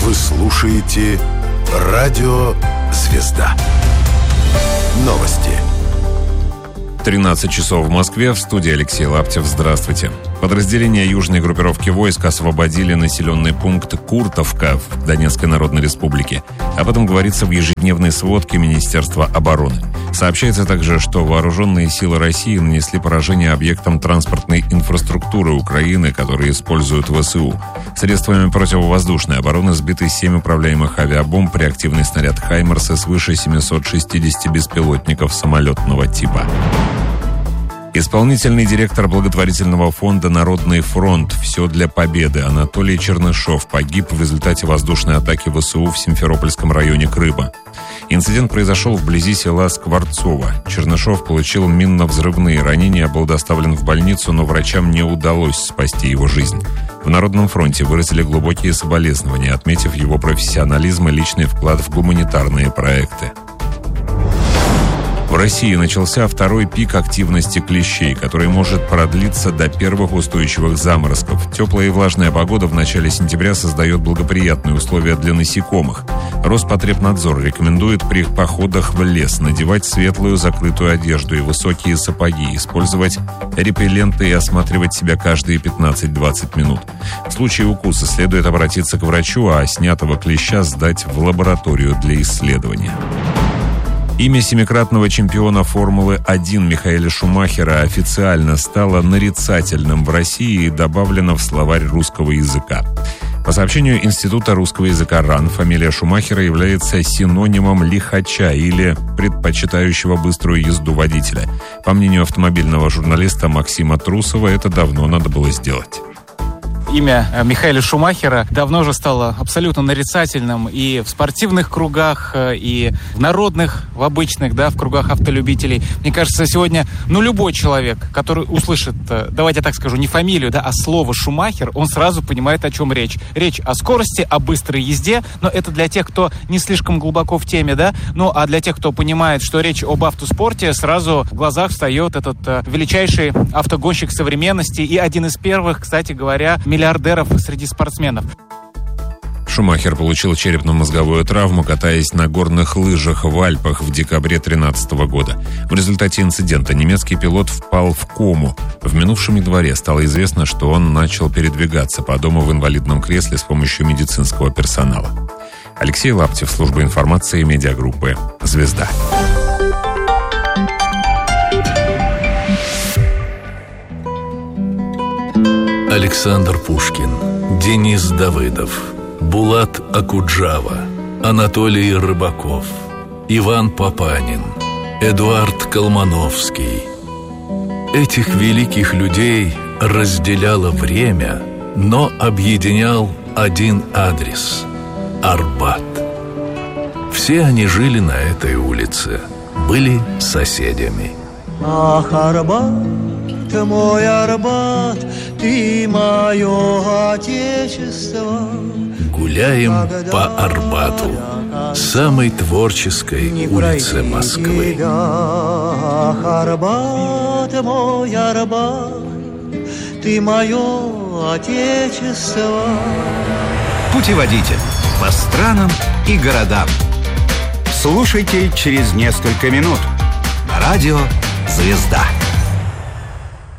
Вы слушаете «Радио Звезда». Новости. 13 часов в Москве. В студии Алексей Лаптев. Здравствуйте. Подразделения южной группировки войск освободили населенный пункт Куртовка в Донецкой Народной Республике. Об этом говорится в ежедневной сводке Министерства обороны. Сообщается также, что вооруженные силы России нанесли поражение объектам транспортной инфраструктуры Украины, которые используют ВСУ. Средствами противовоздушной обороны сбиты 7 управляемых авиабомб, реактивный снаряд «Хаймерс» и свыше 760 беспилотников самолетного типа. Исполнительный директор благотворительного фонда «Народный фронт. Все для победы» Анатолий Чернышов погиб в результате воздушной атаки ВСУ в Симферопольском районе Крыма. Инцидент произошел вблизи села Скворцово. Чернышов получил минно-взрывные ранения, был доставлен в больницу, но врачам не удалось спасти его жизнь. В Народном фронте выразили глубокие соболезнования, отметив его профессионализм и личный вклад в гуманитарные проекты. В России начался второй пик активности клещей, который может продлиться до первых устойчивых заморозков. Теплая и влажная погода в начале сентября создает благоприятные условия для насекомых. Роспотребнадзор рекомендует при походах в лес надевать светлую закрытую одежду и высокие сапоги, использовать репелленты и осматривать себя каждые 15-20 минут. В случае укуса следует обратиться к врачу, а снятого клеща сдать в лабораторию для исследования. Имя семикратного чемпиона Формулы-1 Михаэля Шумахера официально стало нарицательным в России и добавлено в словарь русского языка. По сообщению Института русского языка РАН, фамилия Шумахера является синонимом лихача или предпочитающего быструю езду водителя. По мнению автомобильного журналиста Максима Трусова, это давно надо было сделать. Имя Михаэля Шумахера давно уже стало абсолютно нарицательным и в спортивных кругах, и в народных, в обычных, в кругах автолюбителей. Мне кажется, сегодня, любой человек, который услышит, давайте я так скажу, не фамилию, а слово Шумахер, он сразу понимает, о чем речь. Речь о скорости, о быстрой езде, но это для тех, кто не слишком глубоко в теме, а для тех, кто понимает, что речь об автоспорте, сразу в глазах встает этот величайший автогонщик современности и один из первых, кстати говоря, миллиардеров среди спортсменов. Шумахер получил черепно-мозговую травму, катаясь на горных лыжах в Альпах в декабре 2013 года. В результате инцидента немецкий пилот впал в кому. В минувшем январе стало известно, что он начал передвигаться по дому в инвалидном кресле с помощью медицинского персонала. Алексей Лаптев, служба информации медиагруппы «Звезда». Александр Пушкин, Денис Давыдов, Булат Акуджава, Анатолий Рыбаков, Иван Папанин, Эдуард Колмановский. Этих великих людей разделяло время, но объединял один адрес – Арбат. Все они жили на этой улице, были соседями. Ах, Арбат, мой Арбат, ты мое отечество. Гуляем по Арбату, самой творческой улице Москвы. Ах, Арбат, мой Арбат, ты мое отечество. Путеводитель по странам и городам. Слушайте через несколько минут на радио «Звезда».